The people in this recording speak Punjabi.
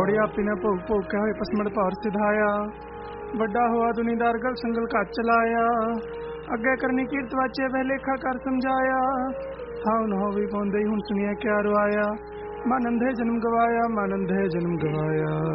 दौड़िया पिना भोग भोग के होए पसमड़ पौर सिधाया। ਵੱਡਾ ਹੋਆ ਦੁਨੀਦਾਰ ਗਲ ਸੰਗਲ ਘੱਟ ਚਲਾਇਆ। ਅੱਗੇ ਕਰਨੀ ਕੀਰਤ ਵਾਚੇ ਵਹਿ ਲੇਖਾ ਕਰ ਸਮਝਾਇਆ। ਹਾਉ ਨ ਹੋਵੀ ਪਾਉਂਦੇ ਹੁਣ ਸੁਣਿਆ ਕਿਆ ਰਵਾਇਆ। ਮਨ ਅੰਧੇ ਜਨਮ ਗਵਾਇਆ, ਮਨ ਅੰਧੇ ਜਨਮ ਗਵਾਇਆ।